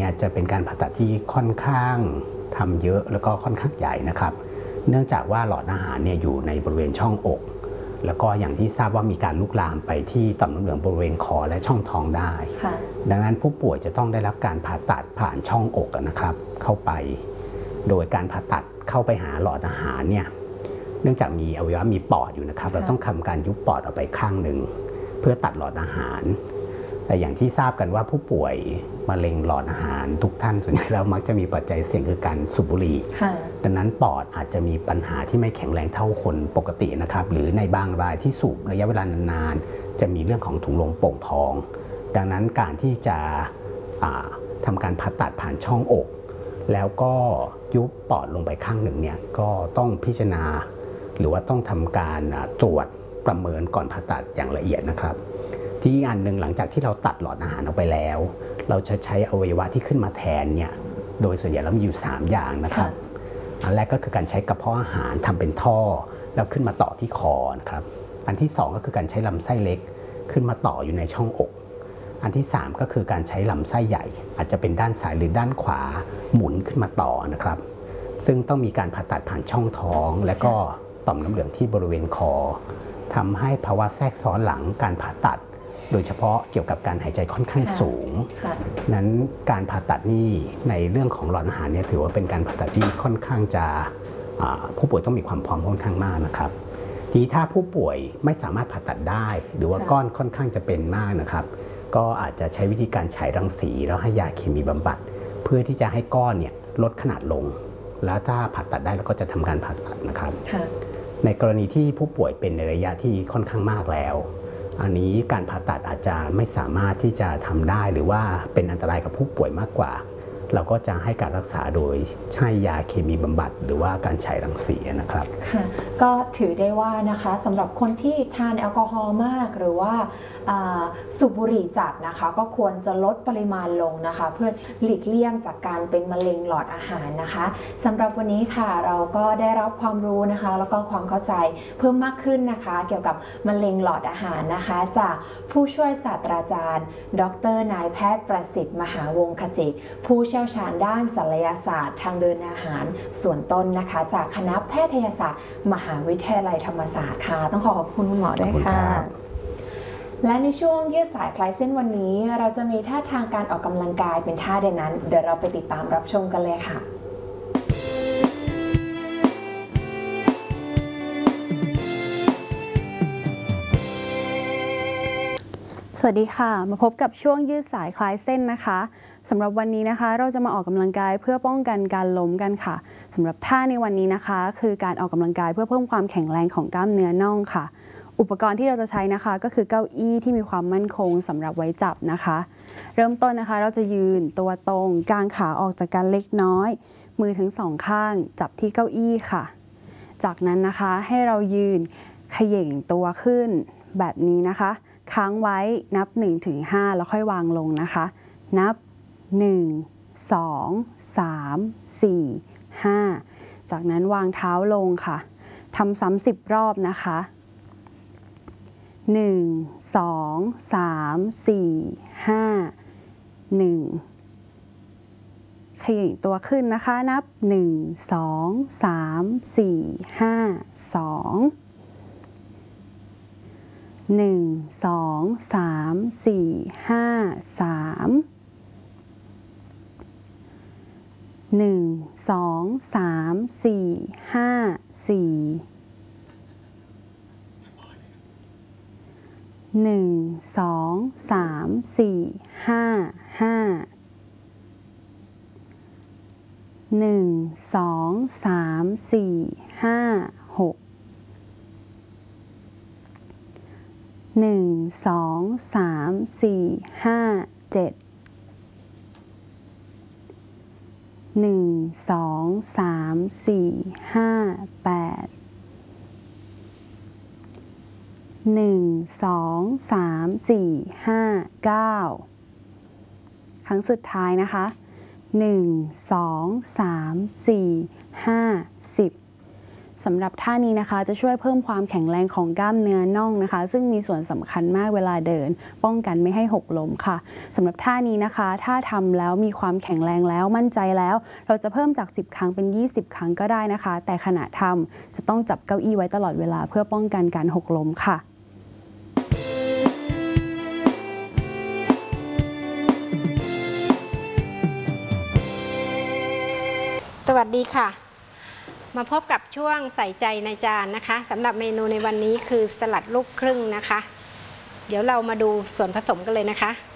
เนี่ยจะเป็นการผ่าตัดที่ค่อนข้างทำเยอะแล้วก็ค่อนข้างใหญ่นะครับเนื่องจากว่าหลอดอาหารเนี่ยอยู่ในบริเวณช่องอกแล้วก็อย่างที่ทราบว่ามีการลุกลามไปที่ต่อมน้ำเหลืองบริเวณคอและช่องท้องได้ดังนั้นผู้ป่วยจะต้องได้รับการผ่าตัดผ่านช่องอกนะครับเข้าไปโดยการผ่าตัดเข้าไปหาหลอดอาหารเนี่ยเนื่องจากมีอวัยวะมีปอดอยู่นะครับเราต้องทำการยุบปอดออกไปข้างหนึ่งเพื่อตัดหลอดอาหารแต่อย่างที่ทราบกันว่าผู้ป่วยมะเร็งหลอดอาหารทุกท่านส่วนใหญ่แล้วมักจะมีปัจจัยเสี่ยงคือการสูบบุหรี่ดังนั้นปอดอาจจะมีปัญหาที่ไม่แข็งแรงเท่าคนปกตินะครับหรือในบางรายที่สูบระยะเวลานานๆจะมีเรื่องของถุงลมโป่งพองดังนั้นการที่จะทำการผ่าตัดผ่านช่องอกแล้วก็ยุบปอดลงไปข้างหนึ่งเนี่ยก็ต้องพิจารณาหรือว่าต้องทำการตรวจประเมินก่อนผ่าตัดอย่างละเอียดนะครับที่อันหนึ่งหลังจากที่เราตัดหลอดอาหารออกไปแล้วเราจะใช้อวัยวะที่ขึ้นมาแทนเนี่ยโดยส่วนใหญ่แล้วมีอยู่3อย่างนะครับอันแรกก็คือการใช้กระเพาะอาหารทำเป็นท่อแล้วขึ้นมาต่อที่คอนะครับอันที่2ก็คือการใช้ลำไส้เล็กขึ้นมาต่ออยู่ในช่องอกอันที่3ก็คือการใช้ลำไส้ใหญ่อาจจะเป็นด้านซ้ายหรือด้านขวาหมุนขึ้นมาต่อนะครับซึ่งต้องมีการผ่าตัดผ่านช่องท้องและก็ต่อมน้ำเหลืองที่บริเวณคอทำให้ภาวะแทรกซ้อนหลังการผ่าตัดโดยเฉพาะเกี่ยวกับการหายใจค่อนข้างสูงนั้นการผ่าตัดนี่ในเรื่องของหลอดอาหารเนี่ยถือว่าเป็นการผ่าตัดที่ค่อนข้างจะผู้ป่วยต้องมีความพร้อมค่อนข้างมากนะครับทีนี้ถ้าผู้ป่วยไม่สามารถผ่าตัดได้หรือว่าก้อนค่อนข้างจะเป็นมากนะครับก็อาจจะใช้วิธีการฉายรังสีแล้วให้ยาเคมีบำบัดเพื่อที่จะให้ก้อนเนี่ยลดขนาดลงแล้วถ้าผ่าตัดได้เราก็จะทำการผ่าตัดนะครับในกรณีที่ผู้ป่วยเป็นในระยะที่ค่อนข้างมากแล้วอันนี้การผ่าตัดอาจจะไม่สามารถที่จะทำได้หรือว่าเป็นอันตรายกับผู้ป่วยมากกว่าเราก็จะให้การรักษาโดยใช้ยาเคมีบำบัดหรือว่าการฉายรังสีนะครับค่ะก็ถือได้ว่านะคะสำหรับคนที่ทานแอลกอฮอล์มากหรือว่าสูบบุหรี่จัดนะคะก็ควรจะลดปริมาณลงนะคะเพื่อหลีกเลี่ยงจากการเป็นมะเร็งหลอดอาหารนะคะสำหรับวันนี้ค่ะเราก็ได้รับความรู้นะคะแล้วก็ความเข้าใจเพิ่มมากขึ้นนะคะเกี่ยวกับมะเร็งหลอดอาหารนะคะจากผู้ช่วยศาสตราจารย์ ดร.นายแพทย์ประสิทธิ์มหาวงศ์ขจิตผู้เชี่ยวชาญด้านศัลยศาสตร์ทางเดินอาหารส่วนต้นนะคะจากคณะแพทยศาสตร์มหาวิทยาลัยธรรมศาสตร์ค่ะต้องขอบคุณคุณหมอด้วยค่ะและในช่วงยืดสายคลายเส้นวันนี้เราจะมีท่าทางการออกกำลังกายเป็นท่าใดนั้นเดี๋ยวเราไปติดตามรับชมกันเลยค่ะสวัสดีค่ะมาพบกับช่วงยืดสายคลายเส้นนะคะสำหรับวันนี้นะคะเราจะมาออกกำลังกายเพื่อป้องกันการล้มกันค่ะสำหรับท่าในวันนี้นะคะคือการออกกำลังกายเพื่อเพิ่มความแข็งแรงของกล้ามเนื้อน่องค่ะอุปกรณ์ที่เราจะใช้นะคะก็คือเก้าอี้ที่มีความมั่นคงสำหรับไว้จับนะคะเริ่มต้นนะคะเราจะยืนตัวตรงกางขาออกจากกันเล็กน้อยมือทั้งสองข้างจับที่เก้าอี้ค่ะจากนั้นนะคะให้เรายืนเขย่งตัวขึ้นแบบนี้นะคะค้างไว้นับ 1-5 แล้วค่อยวางลงนะคะนับ 1 2 3 4 5จากนั้นวางเท้าลงค่ะทำซ้ำ10 รอบนะคะ1 2 3 4 5 1ขย่งตัวขึ้นนะคะนับ 1 2 3 4 5 2 1 2 3 4 5 3 1 2 3 4 5 4 1 2 3 4 5 5 1 2 3 4 5 6 1 2 3 4 5 7 1 2 3 4 5 8 1 2 3 4 5 9ครั้งสุดท้ายนะคะ1 2 3 4 5 10 สำหรับท่านี้นะคะจะช่วยเพิ่มความแข็งแรงของกล้ามเนื้อน่องนะคะซึ่งมีส่วนสำคัญมากเวลาเดินป้องกันไม่ให้หกล้มค่ะสำหรับท่านี้นะคะถ้าทำแล้วมีความแข็งแรงแล้วมั่นใจแล้วเราจะเพิ่มจาก10 ครั้งเป็น20 ครั้งก็ได้นะคะแต่ขณะทำจะต้องจับเก้าอี้ไว้ตลอดเวลาเพื่อป้องกันการหกล้มค่ะสวัสดีค่ะมาพบกับช่วงใส่ใจในจานนะคะสำหรับเมนูในวันนี้คือสลัดลูกครึ่งนะคะเดี๋ยวเรามาดูส่วนผสมกันเลยนะคะ